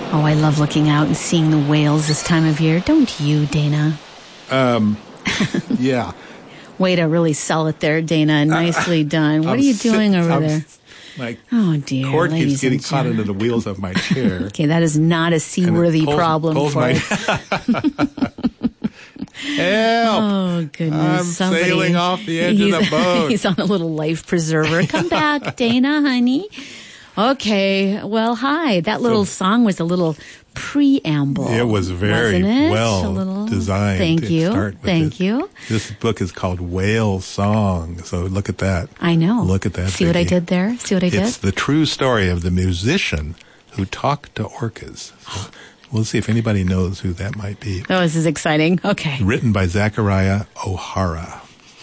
Oh, I love looking out and seeing the whales this time of year. Don't you, Dana? Yeah. Way to really sell it there, Dana. Nicely done. What are you doing over there? My cord keeps getting caught into the wheels of my chair. Okay, that is not a seaworthy problem for us. Help! Oh, goodness. I'm sailing off the edge of the boat. He's on a little life preserver. Come back, Dana, honey. Okay, well, hi. That little song was a little preamble. It was very well designed. Thank you. Thank you. This book is called Whale Song, so look at that. I know. Look at that. See what I did there? See what I did? It's the true story of the musician who talked to orcas. So we'll see if anybody knows who that might be. Oh, this is exciting. Okay. Written by Zachariah O'Hara.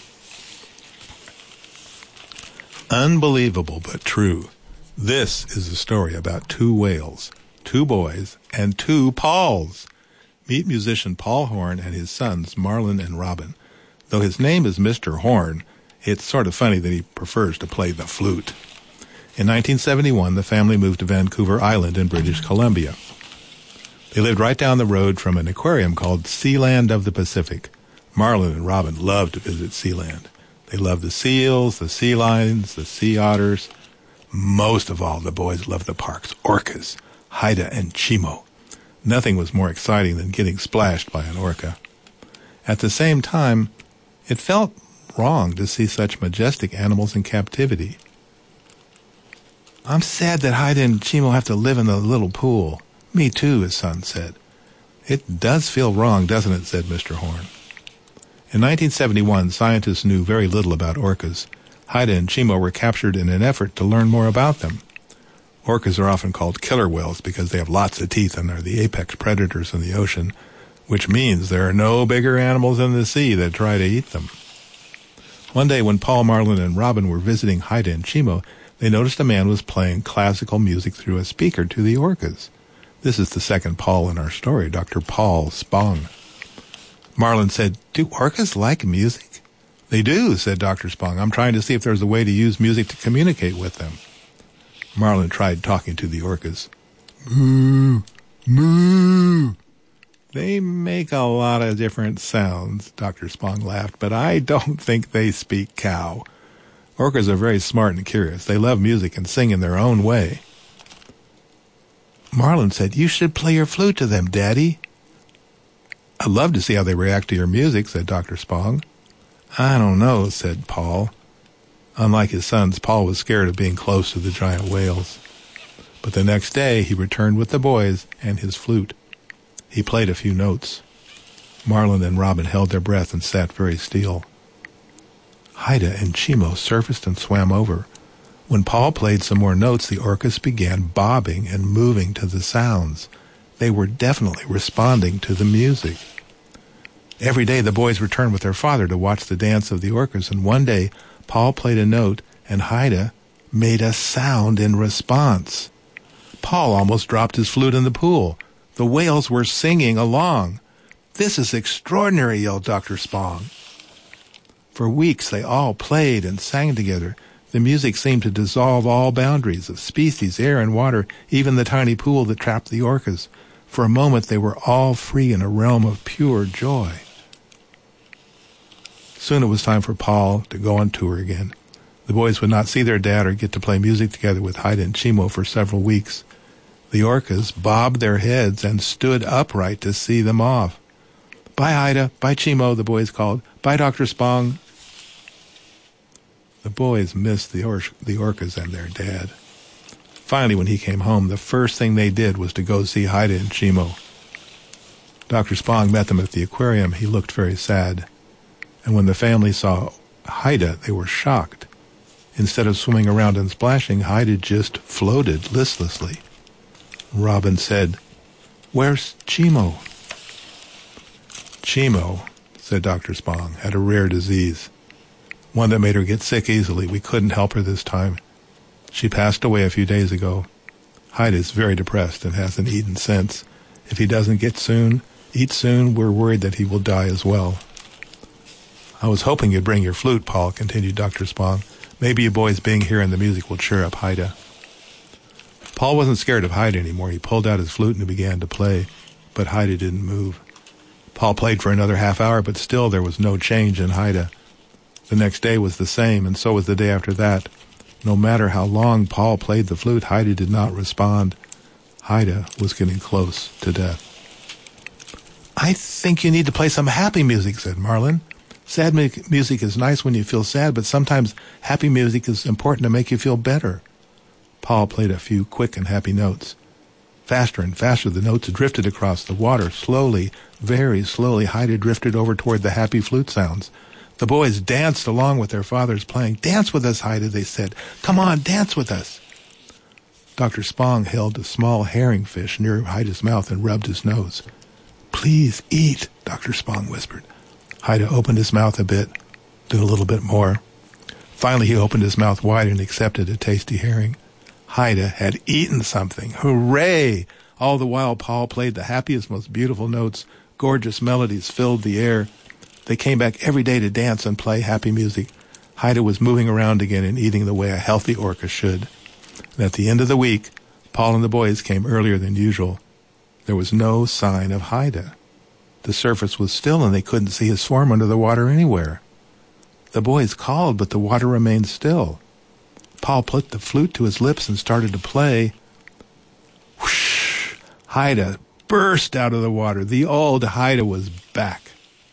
Unbelievable but true. This is a story about two whales, two boys, and two Pauls. Meet musician Paul Horn and his sons, Marlin and Robin. Though his name is Mr. Horn, it's sort of funny that he prefers to play the flute. In 1971, the family moved to Vancouver Island in British Columbia. They lived right down the road from an aquarium called Sealand of the Pacific. Marlin and Robin loved to visit Sealand. They loved the seals, the sea lions, the sea otters. Most of all, the boys loved the park's orcas, Haida and Chimo. Nothing was more exciting than getting splashed by an orca. At the same time, it felt wrong to see such majestic animals in captivity. I'm sad that Haida and Chimo have to live in the little pool. Me too, his son said. It does feel wrong, doesn't it, said Mr. Horn. In 1971, scientists knew very little about orcas. Haida and Chimo were captured in an effort to learn more about them. Orcas are often called killer whales because they have lots of teeth and are the apex predators in the ocean, which means there are no bigger animals in the sea that try to eat them. One day when Paul, Marlin, and Robin were visiting Haida and Chimo, they noticed a man was playing classical music through a speaker to the orcas. This is the second Paul in our story, Dr. Paul Spong. Marlin said, "Do orcas like music?" "They do," said Dr. Spong. "I'm trying to see if there's a way to use music to communicate with them." Marlin tried talking to the orcas. "Moo, moo." "They make a lot of different sounds," Dr. Spong laughed, "but I don't think they speak cow. Orcas are very smart and curious. They love music and sing in their own way." Marlin said, "You should play your flute to them, Daddy." "I'd love to see how they react to your music," said Dr. Spong. "I don't know," said Paul. Unlike his sons, Paul was scared of being close to the giant whales. But the next day, he returned with the boys and his flute. He played a few notes. Marlin and Robin held their breath and sat very still. Haida and Chimo surfaced and swam over. When Paul played some more notes, the orcas began bobbing and moving to the sounds. They were definitely responding to the music. Every day the boys returned with their father to watch the dance of the orcas, and one day Paul played a note and Haida made a sound in response. Paul almost dropped his flute in the pool. The whales were singing along. "This is extraordinary," yelled Dr. Spong. For weeks they all played and sang together. The music seemed to dissolve all boundaries of species, air, and water, even the tiny pool that trapped the orcas. For a moment they were all free in a realm of pure joy. Soon it was time for Paul to go on tour again. The boys would not see their dad or get to play music together with Haida and Chimo for several weeks. The orcas bobbed their heads and stood upright to see them off. "Bye, Haida. Bye, Chimo," the boys called. "Bye, Dr. Spong." The boys missed the orcas and their dad. Finally, when he came home, the first thing they did was to go see Haida and Chimo. Dr. Spong met them at the aquarium. He looked very sad. And when the family saw Haida, they were shocked. Instead of swimming around and splashing, Haida just floated listlessly. Robin said, "Where's Chimo?" "Chimo," said Dr. Spong, "had a rare disease. One that made her get sick easily. We couldn't help her this time. She passed away a few days ago. Haida is very depressed and hasn't eaten since. If he doesn't eat soon, we're worried that he will die as well." "I was hoping you'd bring your flute, Paul," continued Dr. Spong. "Maybe you boys being here and the music will cheer up Haida." Paul wasn't scared of Haida anymore. He pulled out his flute and began to play, but Haida didn't move. Paul played for another half hour, but still there was no change in Haida. The next day was the same, and so was the day after that. No matter how long Paul played the flute, Haida did not respond. Haida was getting close to death. "I think you need to play some happy music," said Marlin. "Sad music is nice when you feel sad, but sometimes happy music is important to make you feel better." Paul played a few quick and happy notes. Faster and faster the notes drifted across the water. Slowly, very slowly, Haida drifted over toward the happy flute sounds. The boys danced along with their father's playing. "Dance with us, Haida," they said. "Come on, dance with us." Dr. Spong held a small herring fish near Haida's mouth and rubbed his nose. "Please eat," Dr. Spong whispered. Haida opened his mouth a bit, then a little bit more. Finally, he opened his mouth wide and accepted a tasty herring. Haida had eaten something. Hooray! All the while, Paul played the happiest, most beautiful notes. Gorgeous melodies filled the air. They came back every day to dance and play happy music. Haida was moving around again and eating the way a healthy orca should. And at the end of the week, Paul and the boys came earlier than usual. There was no sign of Haida. The surface was still and they couldn't see his form under the water anywhere. The boys called, but the water remained still. Paul put the flute to his lips and started to play. Whoosh! Haida burst out of the water. The old Haida was back.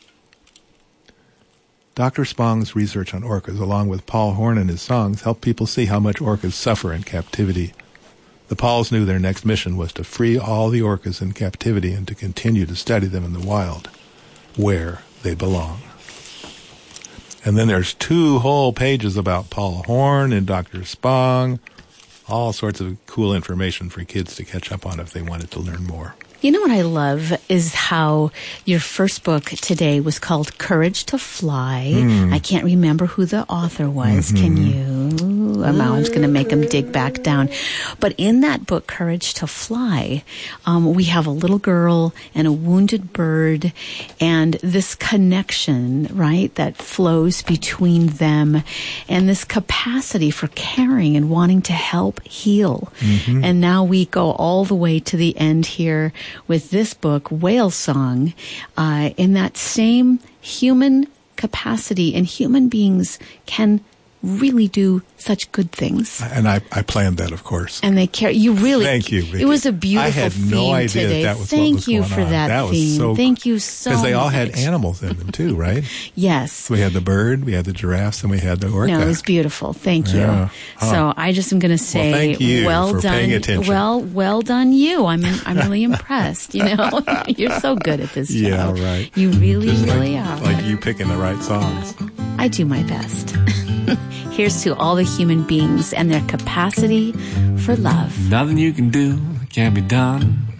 Dr. Spong's research on orcas, along with Paul Horn and his songs, helped people see how much orcas suffer in captivity. The Pauls knew their next mission was to free all the orcas in captivity and to continue to study them in the wild, where they belong. And then there's 2 whole pages about Paul Horn and Dr. Spong, all sorts of cool information for kids to catch up on if they wanted to learn more. You know what I love is how your first book today was called Courage to Fly. I can't remember who the author was. Can you? Now I'm going to make him dig back down. But in that book, Courage to Fly, we have a little girl and a wounded bird and this connection, right, that flows between them and this capacity for caring and wanting to help heal. And now we go all the way to the end here with this book, Whale Song, in that same human capacity, and human beings can really do such good things. And I planned that, of course. And they care. You really. Thank you, Vicki. It was a beautiful theme today. I had no idea that was Thank what was you going for on. that theme. Was so Thank you so much. Because they all had animals in them too, right? Yes. We had the bird, we had the giraffes, and we had the orca. No, it was beautiful. Thank you. Yeah. So I just am going to say, thank you well for done. paying attention. Well done, you. I'm really impressed. You know, you're so good at this job. Yeah, right. You really, Just really are. Like you picking the right songs. I do my best. Here's to all the human beings and their capacity for love. Nothing you can do can't be done